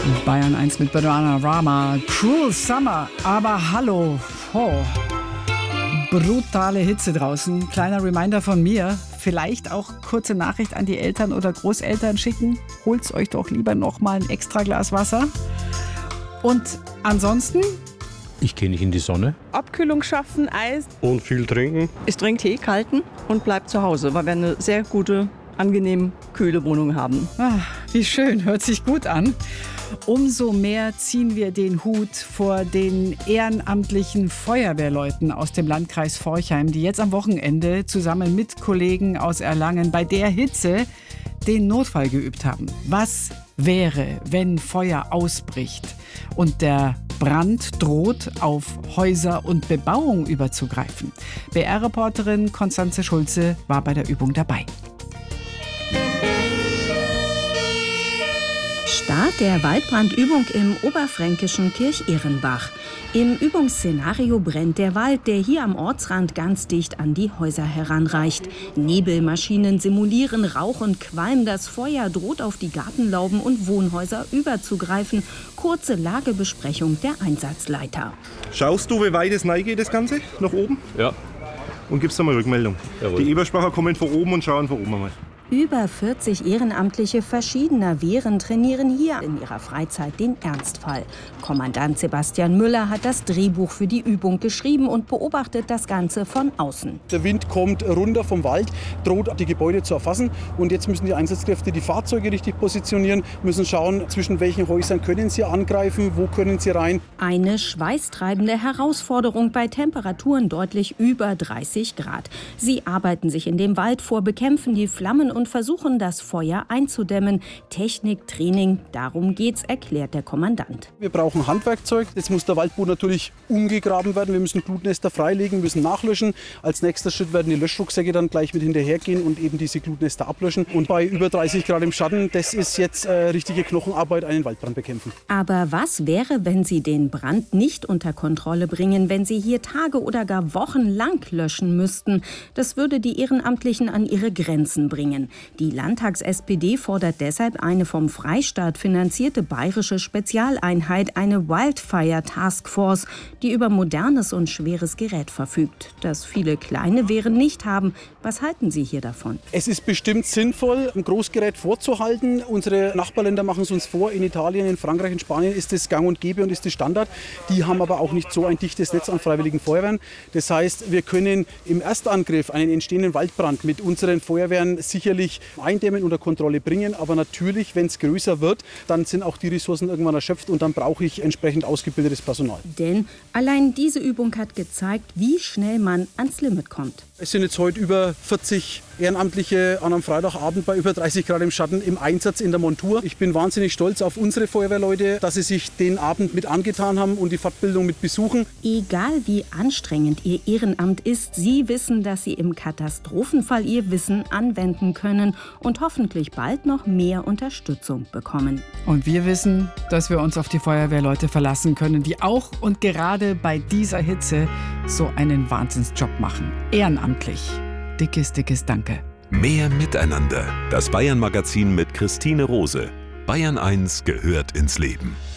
Bayern 1 mit Bananarama. Cruel Summer, aber hallo. Brutale Hitze draußen. Kleiner Reminder von mir. Vielleicht auch kurze Nachricht an die Eltern oder Großeltern schicken. Holt's euch doch lieber noch mal ein extra Glas Wasser. Und ansonsten? Ich gehe nicht in die Sonne. Abkühlung schaffen, Eis. Und viel trinken. Ich trinke Tee, kalten und bleib zu Hause, weil wir eine sehr gute, angenehm kühle Wohnung haben. Wie schön, hört sich gut an. Umso mehr ziehen wir den Hut vor den ehrenamtlichen Feuerwehrleuten aus dem Landkreis Forchheim, die jetzt am Wochenende zusammen mit Kollegen aus Erlangen bei der Hitze den Notfall geübt haben. Was wäre, wenn Feuer ausbricht und der Brand droht, auf Häuser und Bebauung überzugreifen? BR-Reporterin Konstanze Schulze war bei der Übung dabei. Start der Waldbrandübung im oberfränkischen Kirchehrenbach. Im Übungsszenario brennt der Wald, der hier am Ortsrand ganz dicht an die Häuser heranreicht. Nebelmaschinen simulieren Rauch und Qualm. Das Feuer droht auf die Gartenlauben und Wohnhäuser überzugreifen. Kurze Lagebesprechung der Einsatzleiter. Schaust du, wie weit es reingeht, das Ganze? Nach oben? Ja. Und gibst da mal Rückmeldung. Jawohl. Die Eberspacher kommen von oben und schauen von oben einmal. Über 40 Ehrenamtliche verschiedener Wehren trainieren hier in ihrer Freizeit den Ernstfall. Kommandant Sebastian Müller hat das Drehbuch für die Übung geschrieben und beobachtet das Ganze von außen. Der Wind kommt runter vom Wald, droht die Gebäude zu erfassen. Und jetzt müssen die Einsatzkräfte die Fahrzeuge richtig positionieren, müssen schauen, zwischen welchen Häusern können sie angreifen, wo können sie rein. Eine schweißtreibende Herausforderung bei Temperaturen deutlich über 30 Grad. Sie arbeiten sich in dem Wald vor, bekämpfen die Flammen und versuchen, das Feuer einzudämmen. Technik, Training, darum geht's, erklärt der Kommandant. Wir brauchen Handwerkzeug. Jetzt muss der Waldboden natürlich umgegraben werden. Wir müssen Glutnester freilegen, müssen nachlöschen. Als nächster Schritt werden die Löschrucksäcke dann gleich mit hinterhergehen und eben diese Glutnester ablöschen. Und bei über 30 Grad im Schatten, das ist jetzt richtige Knochenarbeit, einen Waldbrand bekämpfen. Aber was wäre, wenn Sie den Brand nicht unter Kontrolle bringen, wenn Sie hier Tage oder gar Wochen lang löschen müssten? Das würde die Ehrenamtlichen an ihre Grenzen bringen. Die Landtags-SPD fordert deshalb eine vom Freistaat finanzierte bayerische Spezialeinheit, eine Wildfire Taskforce, die über modernes und schweres Gerät verfügt, das viele kleine Wehren nicht haben. Was halten Sie hier davon? Es ist bestimmt sinnvoll, ein Großgerät vorzuhalten. Unsere Nachbarländer machen es uns vor. In Italien, in Frankreich, in Spanien ist es gang und gäbe und ist es Standard. Die haben aber auch nicht so ein dichtes Netz an freiwilligen Feuerwehren. Das heißt, wir können im Erstangriff einen entstehenden Waldbrand mit unseren Feuerwehren sicherlich eindämmen, unter Kontrolle bringen. Aber natürlich, wenn es größer wird, dann sind auch die Ressourcen irgendwann erschöpft und dann brauche ich entsprechend ausgebildetes Personal. Denn allein diese Übung hat gezeigt, wie schnell man ans Limit kommt. Es sind jetzt heute über 40 Ehrenamtliche an einem Freitagabend bei über 30 Grad im Schatten im Einsatz in der Montur. Ich bin wahnsinnig stolz auf unsere Feuerwehrleute, dass sie sich den Abend mit angetan haben und die Fortbildung mit besuchen. Egal wie anstrengend Ihr Ehrenamt ist, Sie wissen, dass Sie im Katastrophenfall Ihr Wissen anwenden können und hoffentlich bald noch mehr Unterstützung bekommen. Und wir wissen, dass wir uns auf die Feuerwehrleute verlassen können, die auch und gerade bei dieser Hitze so einen Wahnsinnsjob machen. Ehrenamtlich. Dickes, dickes Danke. Mehr Miteinander. Das Bayern-Magazin mit Christine Rose. Bayern 1 gehört ins Leben.